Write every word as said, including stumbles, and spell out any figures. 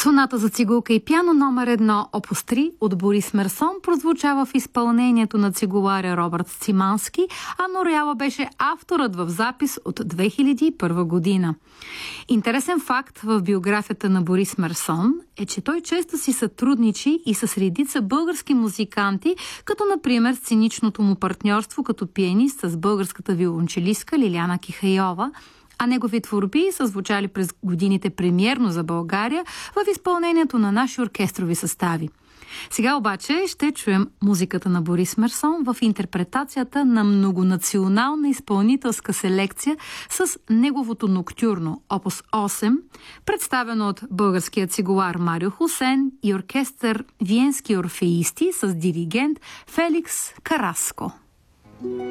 Соната за цигулка и пиано номер едно, опус три от Борис Мерсон прозвучава в изпълнението на цигуларя Робърт Сцимански, а Норяла беше авторът в запис от две хиляди и първа година. Интересен факт в биографията на Борис Мерсон е, че той често си сътрудничи и с редица български музиканти, като например сценичното му партньорство като пианист с българската виолончелистка Лиляна Кихайова, а негови творби са звучали през годините премиерно за България в изпълнението на наши оркестрови състави. Сега обаче ще чуем музиката на Борис Мерсон в интерпретацията на многонационална изпълнителска селекция с неговото ноктюрно опус осем, представено от българския цигулар Марио Хусен и оркестър Виенски орфеисти с диригент Феликс Караско.